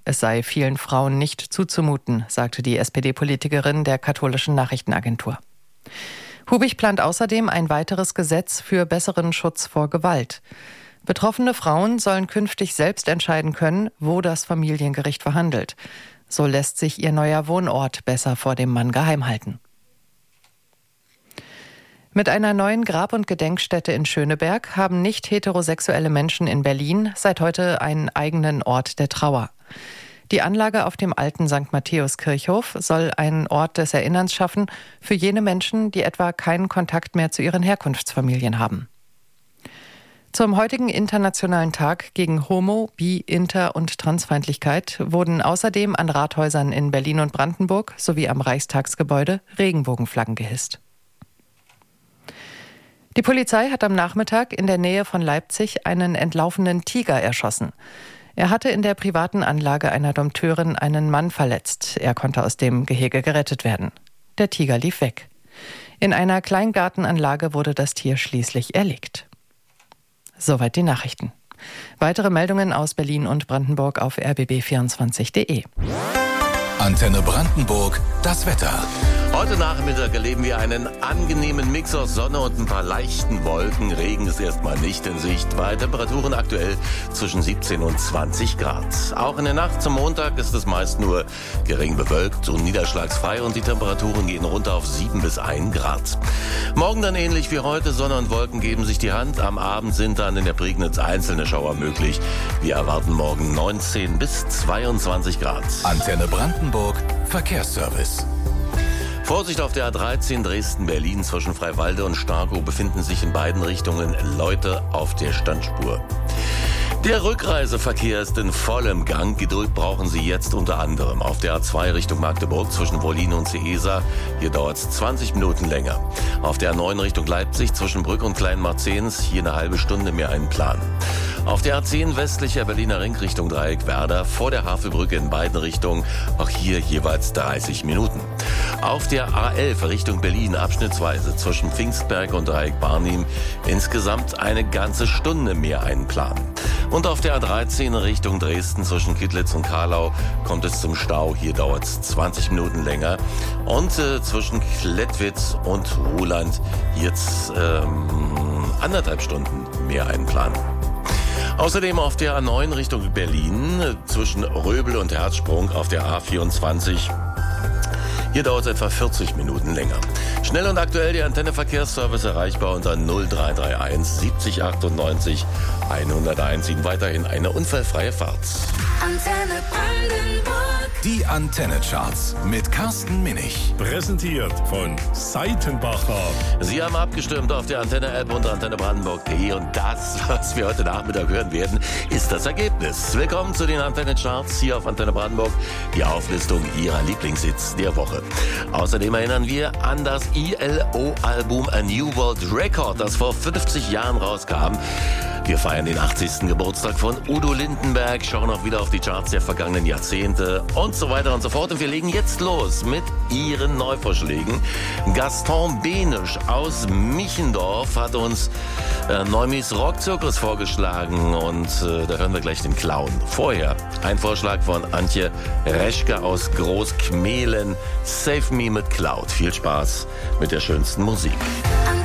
Es sei vielen Frauen nicht zuzumuten, sagte die SPD-Politikerin der katholischen Nachrichtenagentur. Hubig plant außerdem ein weiteres Gesetz für besseren Schutz vor Gewalt. Betroffene Frauen sollen künftig selbst entscheiden können, wo das Familiengericht verhandelt. So lässt sich ihr neuer Wohnort besser vor dem Mann geheim halten. Mit einer neuen Grab- und Gedenkstätte in Schöneberg haben nicht heterosexuelle Menschen in Berlin seit heute einen eigenen Ort der Trauer. Die Anlage auf dem alten St. Matthäus-Kirchhof soll einen Ort des Erinnerns schaffen für jene Menschen, die etwa keinen Kontakt mehr zu ihren Herkunftsfamilien haben. Zum heutigen Internationalen Tag gegen Homo-, Bi-, Inter- und Transfeindlichkeit wurden außerdem an Rathäusern in Berlin und Brandenburg sowie am Reichstagsgebäude Regenbogenflaggen gehisst. Die Polizei hat am Nachmittag in der Nähe von Leipzig einen entlaufenen Tiger erschossen. Er hatte in der privaten Anlage einer Dompteurin einen Mann verletzt. Er konnte aus dem Gehege gerettet werden. Der Tiger lief weg. In einer Kleingartenanlage wurde das Tier schließlich erlegt. Soweit die Nachrichten. Weitere Meldungen aus Berlin und Brandenburg auf rbb24.de. Antenne Brandenburg, das Wetter. Heute Nachmittag erleben wir einen angenehmen Mix aus Sonne und ein paar leichten Wolken. Regen ist erstmal nicht in Sicht. Bei Temperaturen aktuell zwischen 17 und 20 Grad. Auch in der Nacht zum Montag ist es meist nur gering bewölkt und niederschlagsfrei und die Temperaturen gehen runter auf 7 bis 1 Grad. Morgen dann ähnlich wie heute. Sonne und Wolken geben sich die Hand. Am Abend sind dann in der Prignitz einzelne Schauer möglich. Wir erwarten morgen 19 bis 22 Grad. Antenne Brandenburg, Verkehrsservice. Vorsicht auf der A13 Dresden-Berlin zwischen Freiwalde und Starkow befinden sich in beiden Richtungen Leute auf der Standspur. Der Rückreiseverkehr ist in vollem Gang. Geduld brauchen Sie jetzt unter anderem auf der A2 Richtung Magdeburg zwischen Wollin und Seesa. Hier dauert es 20 Minuten länger. Auf der A9 Richtung Leipzig zwischen Brück und Kleinmarzens hier eine halbe Stunde mehr einplanen. Auf der A10 westlicher Berliner Ring Richtung Dreieck Werder vor der Havelbrücke in beiden Richtungen, auch hier jeweils 30 Minuten. Auf der A11 Richtung Berlin abschnittsweise zwischen Pfingstberg und Dreieck Barnim insgesamt eine ganze Stunde mehr einplanen. Und auf der A13 Richtung Dresden zwischen Kittlitz und Karlau kommt es zum Stau. Hier dauert es 20 Minuten länger. Und zwischen Klettwitz und Ruhland jetzt 1,5 Stunden mehr einplanen. Außerdem auf der A9 Richtung Berlin zwischen Röbel und Herzsprung auf der A24. Hier dauert es etwa 40 Minuten länger. Schnell und aktuell die Antenne Verkehrsservice erreichbar unter 0331 70 98 101. Ihnen weiterhin eine unfallfreie Fahrt. Antenne Brandenburg. Die Antenne-Charts mit Carsten Minich. Präsentiert von Seitenbacher. Sie haben abgestimmt auf der Antenne-App unter antennebrandenburg.de und das, was wir heute Nachmittag hören werden, ist das Ergebnis. Willkommen zu den Antenne-Charts hier auf Antenne Brandenburg, die Auflistung Ihrer Lieblingshits der Woche. Außerdem erinnern wir an das ILO-Album A New World Record, das vor 50 Jahren rauskam. Wir feiern den 80. Geburtstag von Udo Lindenberg, schauen auch wieder auf die Charts der vergangenen Jahrzehnte und so weiter und so fort. Und wir legen jetzt los mit Ihren Neuvorschlägen. Gaston Benisch aus Michendorf hat uns Neumis Rockzirkus vorgeschlagen und da hören wir gleich den Clown. Vorher ein Vorschlag von Antje Reschke aus Großkmehlen. Save Me mit Cloud. Viel Spaß mit der schönsten Musik.